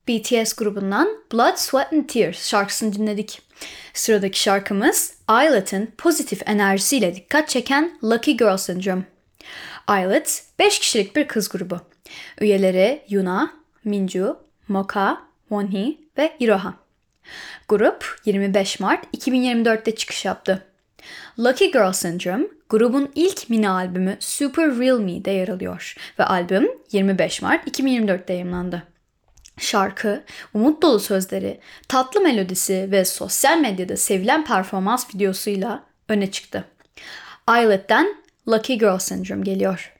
BTS grubundan Blood, Sweat and Tears şarkısını dinledik. Sıradaki şarkımız Islet'in pozitif enerjisiyle dikkat çeken Lucky Girl Syndrome. Islet 5 kişilik bir kız grubu. Üyeleri Yuna, Minju, Mocha, Wonhee ve Iroha. Grup 25 Mart 2024'te çıkış yaptı. Lucky Girl Syndrome, grubun ilk mini albümü Super Real Me'de yer alıyor ve albüm 25 Mart 2024'te yayımlandı. Şarkı, umut dolu sözleri, tatlı melodisi ve sosyal medyada sevilen performans videosuyla öne çıktı. Islet'ten Lucky Girl Syndrome geliyor.